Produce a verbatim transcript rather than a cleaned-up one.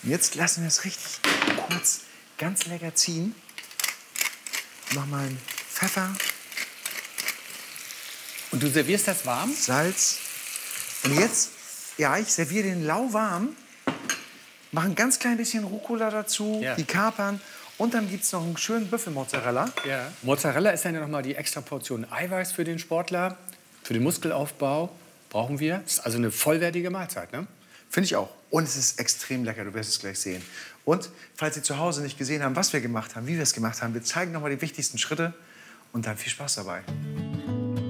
Und jetzt lassen wir es richtig kurz ganz lecker ziehen. Mach mal einen Pfeffer. Und du servierst das warm? Salz. Und jetzt, ja, ich serviere den lauwarm. Mache ein ganz klein bisschen Rucola dazu, Ja. die Kapern. Und dann gibt es noch einen schönen Büffelmozzarella. Ja. Mozzarella ist dann ja noch mal die extra Portion Eiweiß für den Sportler, für den Muskelaufbau. Brauchen wir. Das ist also eine vollwertige Mahlzeit, ne? Finde ich auch. Und es ist extrem lecker, du wirst es gleich sehen. Und falls Sie zu Hause nicht gesehen haben, was wir gemacht haben, wie wir es gemacht haben, wir zeigen noch mal die wichtigsten Schritte und dann viel Spaß dabei.